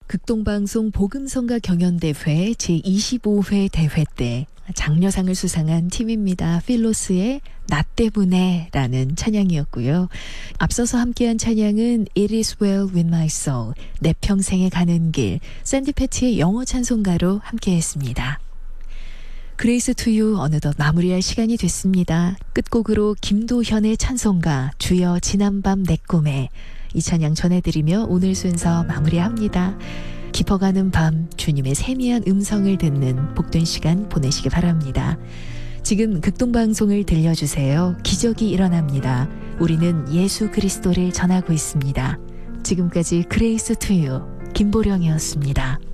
극동방송 복음성가 경연대회 제25회 대회 때 장려상을 수상한 팀입니다. 필로스의 나 때문에 라는 찬양이었고요. 앞서서 함께한 찬양은 It is well with my soul, 내 평생에 가는 길, 샌디 패치의 영어 찬송가로 함께했습니다. 그레이스 투유 어느덧 마무리할 시간이 됐습니다. 끝곡으로 김도현의 찬송가 주여 지난밤 내 꿈에, 이 찬양 전해드리며 오늘 순서 마무리합니다. 깊어가는 밤 주님의 세미한 음성을 듣는 복된 시간 보내시기 바랍니다. 지금 극동방송을 들려주세요. 기적이 일어납니다. 우리는 예수 그리스도를 전하고 있습니다. 지금까지 그레이스 투유 김보령이었습니다.